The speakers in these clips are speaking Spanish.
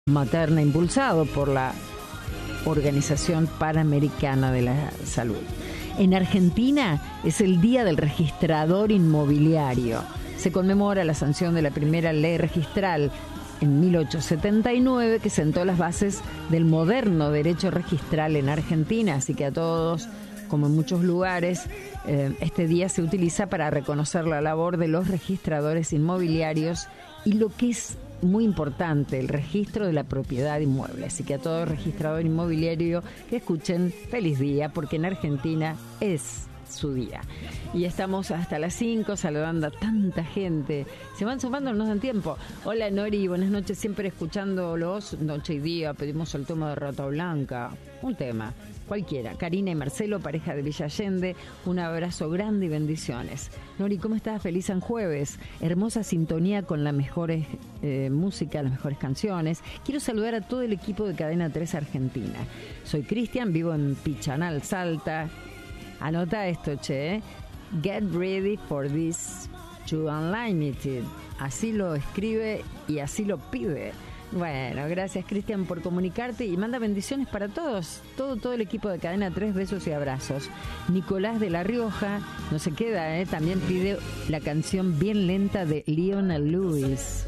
materna impulsado por la Organización Panamericana de la Salud. En Argentina es el Día del Registrador Inmobiliario. Se conmemora la sanción de la primera ley registral en 1879 que sentó las bases del moderno derecho registral en Argentina. Así que a todos, como en muchos lugares, este día se utiliza para reconocer la labor de los registradores inmobiliarios y lo que es muy importante, el registro de la propiedad inmueble. Así que a todo registrador inmobiliario que escuchen, feliz día, porque en Argentina es su día. Y estamos hasta las 5 saludando a tanta gente. Se van sumando, no dan tiempo. Hola Nori, buenas noches, siempre escuchándolos noche y día. Pedimos el tema de Rata Blanca, un tema cualquiera. Karina y Marcelo, pareja de Villa Allende, un abrazo grande y bendiciones. Nori, ¿cómo estás? Feliz San Jueves. Hermosa sintonía con la mejor música, las mejores canciones. Quiero saludar a todo el equipo de Cadena 3 Argentina. Soy Cristian, vivo en Pichanal, Salta. Anota esto, che. Get ready for this to Unlimited. Así lo escribe y así lo pide. Bueno, gracias Cristian por comunicarte y manda bendiciones para todos, todo el equipo de Cadena 3, besos y abrazos. Nicolás de La Rioja no se queda, también pide la canción bien lenta de Lionel Lewis,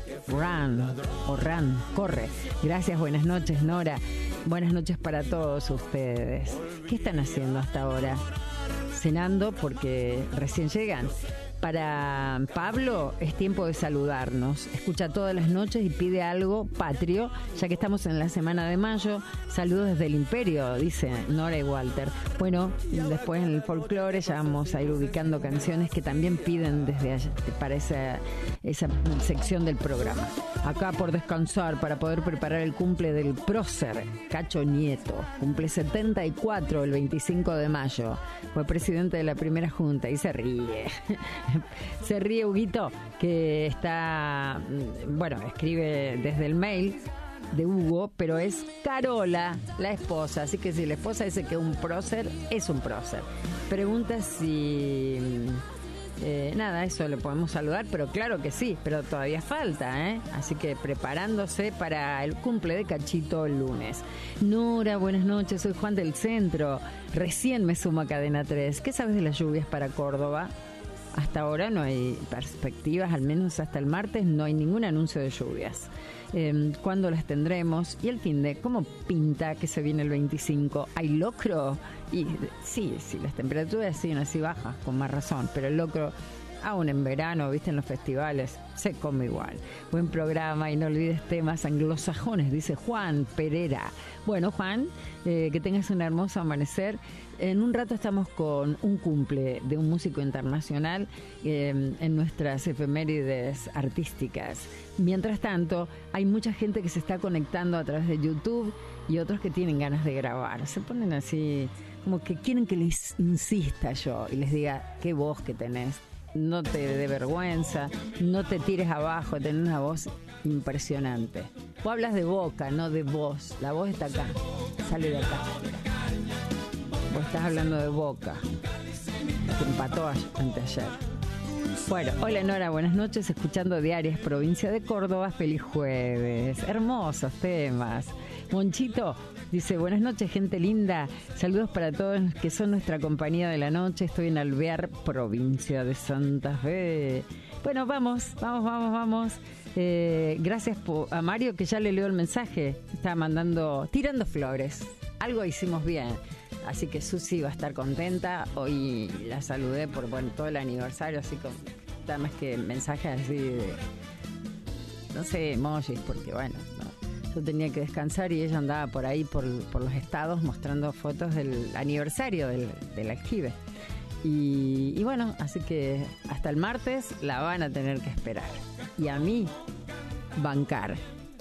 Run, corre. Gracias, buenas noches Nora, buenas noches para todos ustedes. ¿Qué están haciendo hasta ahora? Cenando porque recién llegan. Para Pablo es tiempo de saludarnos. Escucha todas las noches y pide algo patrio, ya que estamos en la semana de mayo. Saludos desde el Imperio, dice Nora y Walter. Bueno, después en el folclore ya vamos a ir ubicando canciones que también piden desde allá, para esa sección del programa. Acá por descansar, para poder preparar el cumple del prócer, Cacho Nieto. Cumple 74 el 25 de mayo. Fue presidente de la primera junta y se ríe. Se ríe Huguito, que está, bueno, escribe desde el mail de Hugo, pero es Carola, la esposa. Así que si la esposa dice que un prócer, es un prócer. Pregunta si... nada, eso le podemos saludar, pero claro que sí, pero todavía falta, así que preparándose para el cumple de Cachito el lunes. Nora, buenas noches, soy Juan del Centro, recién me sumo a Cadena 3. ¿Qué sabes de las lluvias para Córdoba? Hasta ahora no hay perspectivas, al menos hasta el martes no hay ningún anuncio de lluvias. ¿Cuándo las tendremos? Y el fin de, ¿cómo pinta que se viene el 25? ¿Hay locro? Y sí, las temperaturas siguen así bajas, con más razón, pero el locro, aún en verano, viste, en los festivales, se come igual. Buen programa y no olvides temas anglosajones, dice Juan Pereira. Bueno, Juan, que tengas un hermoso amanecer. En un rato estamos con un cumple de un músico internacional en nuestras efemérides artísticas. Mientras tanto, hay mucha gente que se está conectando a través de YouTube y otros que tienen ganas de grabar. Se ponen así, como que quieren que les insista yo y les diga qué voz que tenés. No te dé vergüenza, no te tires abajo, tenés una voz impresionante. Vos hablas de boca, no de voz. La voz está acá, sale de acá. Vos estás hablando de Boca, que empató anteayer. Bueno, hola Nora, buenas noches, escuchando Diarias, provincia de Córdoba, feliz jueves. Hermosos temas. Monchito dice, buenas noches, gente linda. Saludos para todos los que son nuestra compañía de la noche. Estoy en Alvear, provincia de Santa Fe. Bueno, vamos. Gracias a Mario, que ya le leo el mensaje. Estaba tirando flores. Algo hicimos bien. Así que Susi va a estar contenta. Hoy la saludé por todo el aniversario, así con nada más que mensajes así de, no sé, emojis, porque bueno, yo tenía que descansar y ella andaba por ahí por los estados mostrando fotos del aniversario del Active. Y bueno, así que hasta el martes la van a tener que esperar. Y a mí, bancar.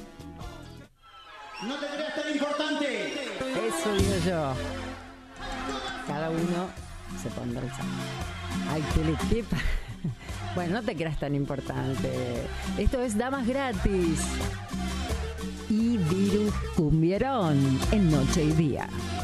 No te creas tan importante. Eso digo yo. Cada uno se pondrá el saco. Ay, qué le quepa. Bueno, no te creas tan importante. Esto es Damas Gratis y Virus Cumbierón en Noche y Día.